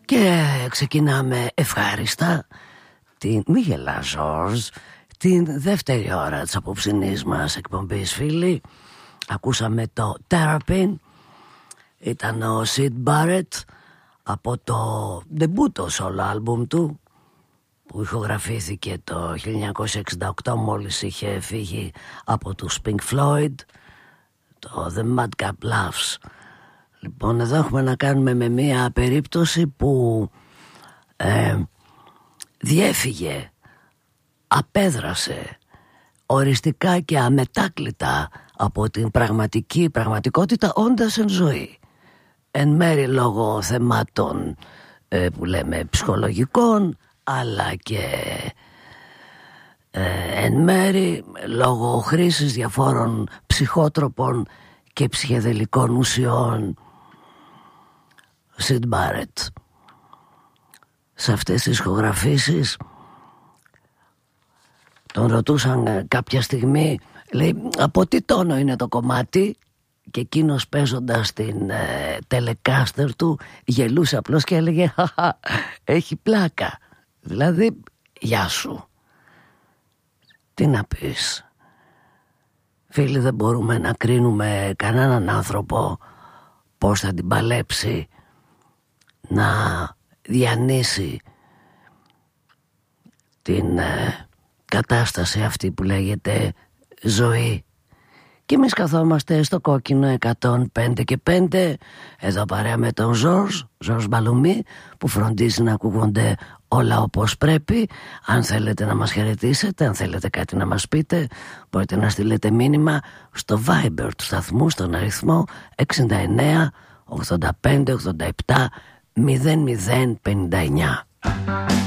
Και ξεκινάμε ευχάριστα την μη γελά Ζορζ, την δεύτερη ώρα της απόψινής μας εκπομπής, φίλοι. Ακούσαμε το Terrapin. Ήταν ο Syd Barrett από το ντεμπούτο solo album του, που ηχογραφήθηκε το 1968, μόλις είχε φύγει από τους Pink Floyd, το The Madcap Laughs. Λοιπόν, εδώ έχουμε να κάνουμε με μια περίπτωση που διέφυγε, απέδρασε οριστικά και αμετάκλητα από την πραγματικότητα, όντας εν ζωή. Εν μέρει λόγω θεμάτων που λέμε ψυχολογικών, αλλά και εν μέρει λόγω χρήσης διαφόρων ψυχότροπων και ψυχεδελικών ουσιών. Syd Barrett σε αυτές τις ηχογραφήσεις τον ρωτούσαν κάποια στιγμή, λέει, από τι τόνο είναι το κομμάτι, και εκείνος παίζοντας την Telecaster του γελούσε απλώς και έλεγε έχει πλάκα, δηλαδή γεια σου. Τι να πεις, φίλοι, δεν μπορούμε να κρίνουμε κανέναν άνθρωπο πώς θα την παλέψει να διανύσει την κατάσταση αυτή που λέγεται ζωή. Και εμείς καθόμαστε στο κόκκινο 105 και 5, εδώ παρέα με τον Ζορζ Μπαλουμί, που φροντίζει να ακούγονται όλα όπως πρέπει. Αν θέλετε να μας χαιρετήσετε, αν θέλετε κάτι να μας πείτε, μπορείτε να στείλετε μήνυμα στο Viber του σταθμού στον αριθμό 69 85 87 0059.